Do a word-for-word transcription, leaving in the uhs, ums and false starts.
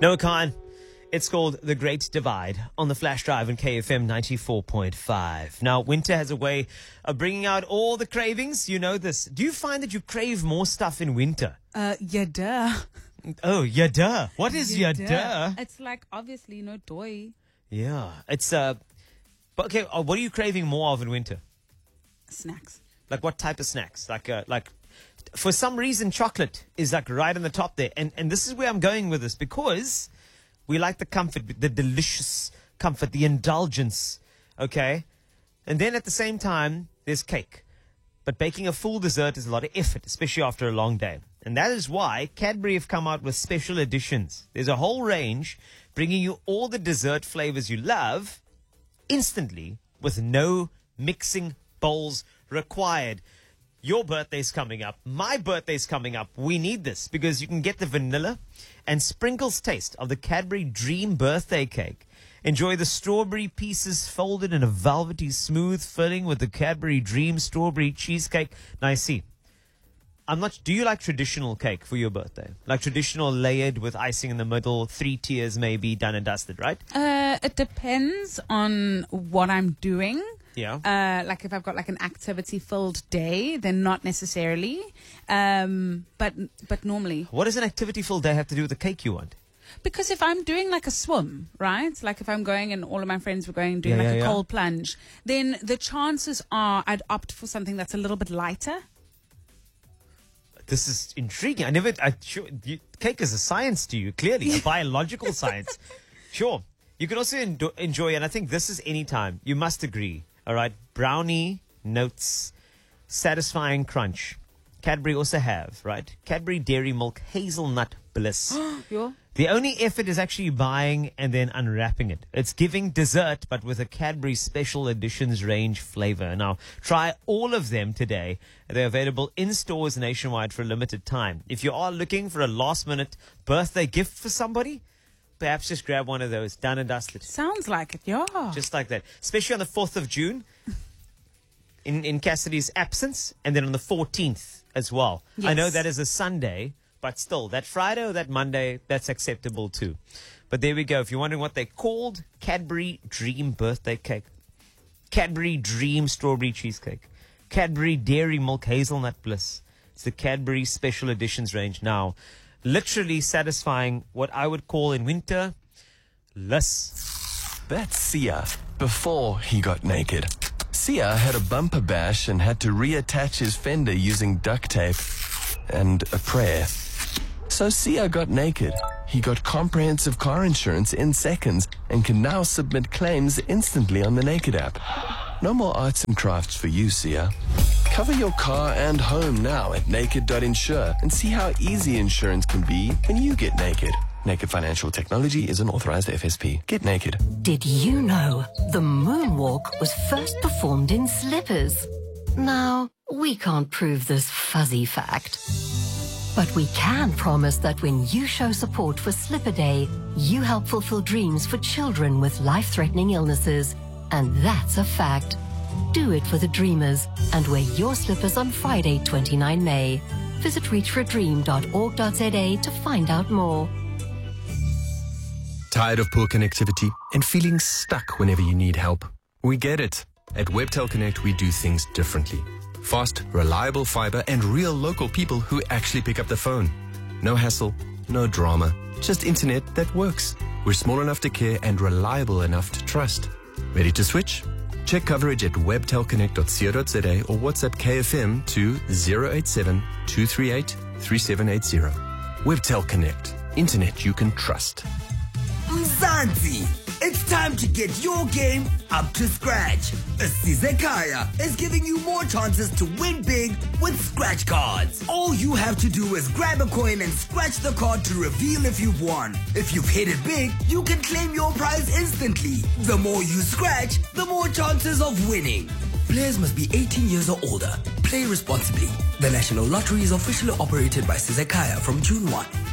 Noah Khan. It's called The Great Divide on the Flash Drive in K F M ninety-four point five. Now, winter has a way of bringing out all the cravings. You know this. Do you find that you crave more stuff in winter? Uh, yeah, duh. Oh, yeah, duh. What is yeah, Yeah, duh? It's like, obviously, you know, toy. Yeah, it's, uh, but okay, uh, what are you craving more of in winter? Snacks. Like what type of snacks? Like, uh, like, for some reason, chocolate is like right on the top there. And, and this is where I'm going with this, because we like the comfort, the delicious comfort, the indulgence, okay? And then at the same time, there's cake. But baking a full dessert is a lot of effort, especially after a long day. And that is why Cadbury have come out with special editions. There's a whole range bringing you all the dessert flavors you love instantly with no mixing bowls required. Your birthday's coming up. My birthday's coming up. We need this because you can get the vanilla and sprinkles taste of the Cadbury Dream birthday cake. Enjoy the strawberry pieces folded in a velvety smooth filling with the Cadbury Dream strawberry cheesecake. Now, I see. I'm not. Do you like traditional cake for your birthday? Like traditional layered with icing in the middle, three tiers maybe, done and dusted, right? Uh, it depends on what I'm doing. Yeah. Uh, like if I've got like an activity-filled day, then not necessarily. Um, but but normally. What does an activity-filled day have to do with the cake you want? Because if I'm doing like a swim, right? Like if I'm going and all of my friends were going and doing Yeah, like yeah, a yeah. cold plunge, then the chances are I'd opt for something that's a little bit lighter. This is intriguing. I never. I sure you, cake is a science to you, clearly a biological science. Sure, you can also endo- enjoy, and I think this is any time. You must agree. All right, brownie notes, satisfying crunch. Cadbury also have right. Cadbury Dairy Milk Hazelnut Bliss. Yeah. The only effort is actually buying and then unwrapping it. It's giving dessert, but with a Cadbury Special Editions range flavor. Now, try all of them today. They're available in stores nationwide for a limited time. If you are looking for a last-minute birthday gift for somebody, perhaps just grab one of those, done and dusted. Sounds like it, yeah. Just like that. Especially on the fourth of June, in, in Cassidy's absence, and then on the fourteenth as well. Yes. I know that is a Sunday, but still, that Friday or that Monday, that's acceptable too. But there we go. If you're wondering what they're called, Cadbury Dream Birthday Cake, Cadbury Dream Strawberry Cheesecake, Cadbury Dairy Milk Hazelnut Bliss. It's the Cadbury Special Editions range now. Literally satisfying what I would call in winter, lust. That's Sia before he got naked. Sia had a bumper bash and had to reattach his fender using duct tape and a prayer. So Sia got naked. He got comprehensive car insurance in seconds and can now submit claims instantly on the Naked app. No more arts and crafts for you, Sia. Cover your car and home now at naked dot insure and see how easy insurance can be when you get naked. Naked Financial Technology is an authorized F S P. Get naked. Did you know the moonwalk was first performed in slippers? Now, we can't prove this fuzzy fact. But we can promise that when you show support for Slipper Day, you help fulfill dreams for children with life-threatening illnesses. And that's a fact. Do it for the dreamers and wear your slippers on Friday, the twenty-ninth of May. Visit reach for a dream dot org dot z a to find out more. Tired of poor connectivity and feeling stuck whenever you need help? We get it. At Webtel Connect, we do things differently. Fast, reliable fiber and real local people who actually pick up the phone. No hassle, no drama, just internet that works. We're small enough to care and reliable enough to trust. Ready to switch? Check coverage at webtel connect dot co dot z a or WhatsApp K F M to zero eight seven, two three eight, three seven eight zero. Webtel Connect. Internet you can trust. Mzansi, it's time to get your game up to scratch. Sizekaya is giving you more chances to win big with scratch cards. All you have to do is grab a coin and scratch the card to reveal if you've won. If you've hit it big, you can claim your prize instantly. The more you scratch, the more chances of winning. Players must be eighteen years or older. Play responsibly. The National Lottery is officially operated by Sizekaya from June first.